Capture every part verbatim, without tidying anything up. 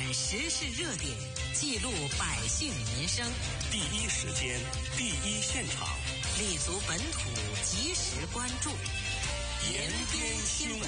传时事热点，记录百姓民生， 第一时间，第一现场， 立足本土，及时关注， 延边新闻。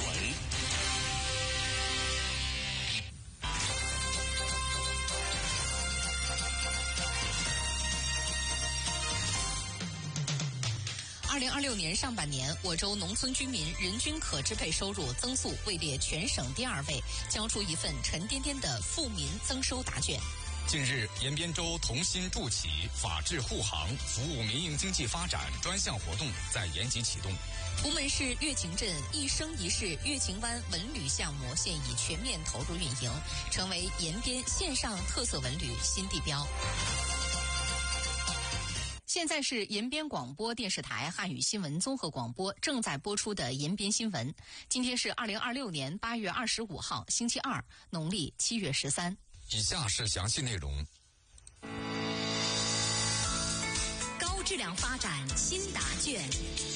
二零二六年上半年，我州农村居民人均可支配收入增速位列全省第二位，交出一份沉甸甸的富民增收答卷。 近日，延边州同心助企、法治护航、服务民营经济发展专项活动在延吉启动。 图们市乐晴镇一生一世乐晴湾文旅项目现已全面投入运营，成为延边线上特色文旅新地标。现在是延边广播电视台汉语新闻综合广播正在播出的延边新闻。今天是二零二六年八月二十五号，星期二，农历七月十三。 以下是详细内容。 高质量发展新答卷。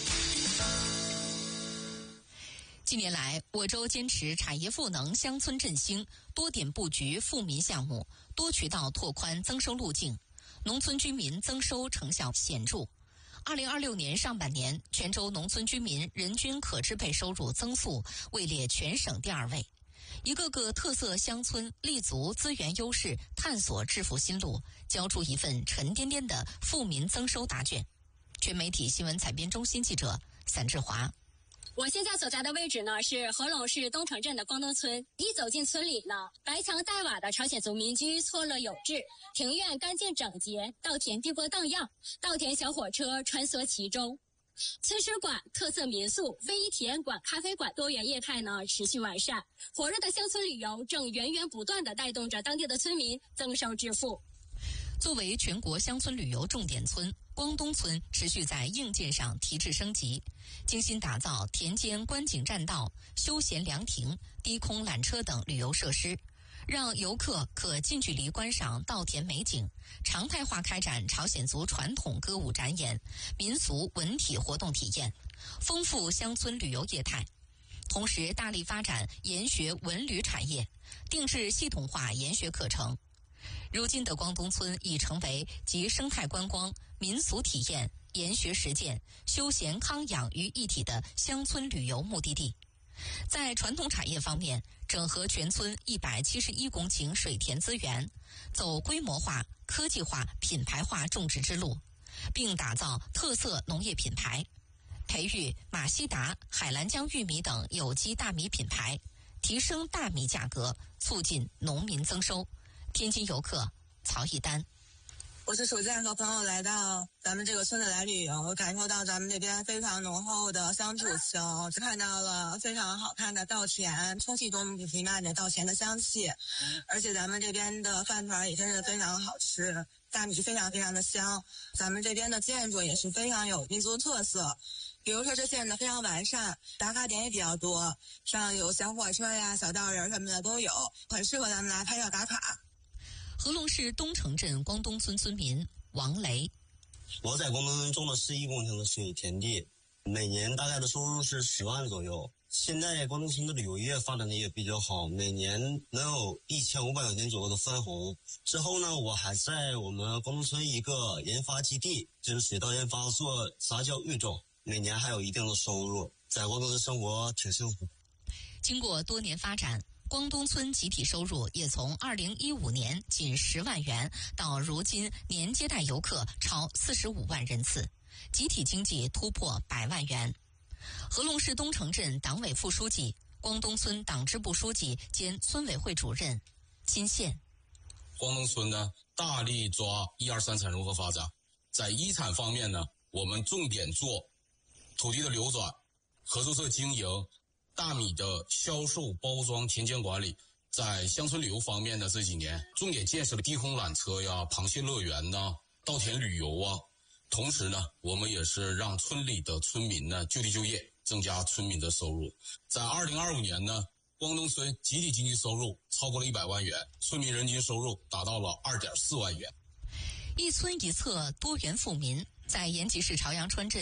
近年来，我州坚持产业赋能、乡村振兴，多点布局富民项目，多渠道拓宽增收路径。农村居民增收成效显著。二零二六年上半年，全州农村居民人均可支配收入增速位列全省第二位。一个个特色乡村立足资源优势，探索致富新路，交出一份沉甸甸的富民增收答卷。全媒体新闻采编中心记者散志华。 我现在所在的位置呢，是合龙市东城镇的光东村。一走进村里呢，白墙黛瓦的朝鲜族民居错落有致，庭院干净整洁，稻田碧波荡漾，稻田小火车穿梭其中。村史馆、特色民宿、非遗体验馆、咖啡馆多元业态呢持续完善，火热的乡村旅游正源源不断地带动着当地的村民增收致富。 作为全国乡村旅游重点村，光东村持续在硬件上提质升级，精心打造田间观景栈道、休闲凉亭、低空缆车等旅游设施，让游客可近距离观赏稻田美景，常态化开展朝鲜族传统歌舞展演、民俗文体活动体验，丰富乡村旅游业态。同时大力发展研学文旅产业，定制系统化研学课程。如今的光东村已成为集生态观光、民俗体验、研学实践、休闲康养于一体的乡村旅游目的地。在传统产业方面，整合全村一百七十一公顷水田资源，走规模化、科技化、品牌化种植之路，并打造特色农业品牌，培育马西达、海蓝江玉米等有机大米品牌，提升大米价格，促进农民增收。天津游客曹一丹。 我是暑假和朋友来到咱们这个村子来旅游，感受到咱们这边非常浓厚的乡土情，看到了非常好看的稻田，空气中弥漫着稻田的香气，而且咱们这边的饭团也真是非常好吃，大米非常非常的香，咱们这边的建筑也是非常有民族特色，比如说这现在非常完善，打卡点也比较多，像有小火车呀、小道人什么的都有，很适合咱们来拍照打卡。 合龙市东城镇光东村村民王雷。 我在光东村种了十一公顷的水田地，每年大概的收入是十万左右。现在光东村的旅游业发展的也比较好，每年能有一千五百块钱左右的分红。之后呢，我还在我们光东村一个研发基地，就是水稻研发做杂交育种，每年还有一定的收入，在光东村生活挺幸福。 经过多年发展，光东村集体收入也从二零一五年仅十万元到如今年接待游客超四十五万人次，集体经济突破百万元。合龙市东城镇党委副书记、光东村党支部书记兼村委会主任金宪。 光东村呢，大力抓一二三产融合发展，在一产方面呢，我们重点做土地的流转、合作社经营、大米的销售、包装、田间管理。在乡村旅游方面呢，这几年重点建设了低空缆车呀、螃蟹乐园呐、稻田旅游啊。同时呢，我们也是让村里的村民呢就地就业，增加村民的收入。在二零二五年呢，光东村集体经济收入超过了一百万元，村民人均收入达到了二点四万元。 一村一策，多元富民，在延吉市朝阳川镇